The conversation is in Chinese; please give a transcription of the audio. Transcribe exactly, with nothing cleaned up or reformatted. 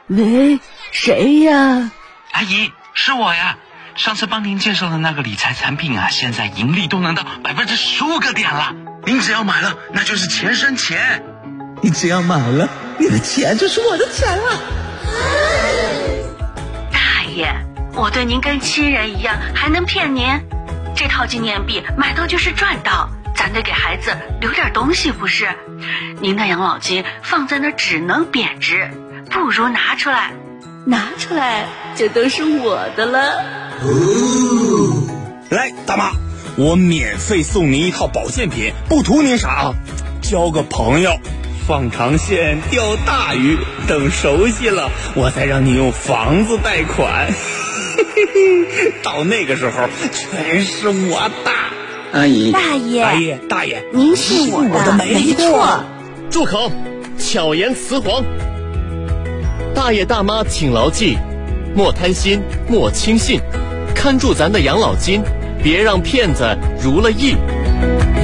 喂，谁呀？ 阿姨，是我呀。上次帮您介绍的那个理财产品啊，现在盈利都能到百分之十五个点了。您只要买了，那就是钱生钱。 你只要买了，你的钱就是我的钱了。 大爷，我对您跟亲人一样，还能骗您？这套纪念币买到就是赚到，咱得给孩子留点东西不是？您的养老金放在那只能贬值，不如拿出来，拿出来就都是我的了。 哦，来，大妈，我免费送您一套保健品，不图您啥啊，交个朋友，放长线钓大鱼，等熟悉了，我再让你用房子贷款。到那个时候，全是我的。 阿姨， 大爷， 大爷，大爷， 您是我的，没错。 住口！巧言辞黄。大爷大妈请牢记，莫贪心，莫轻信，看住咱的养老金，别让骗子如了意。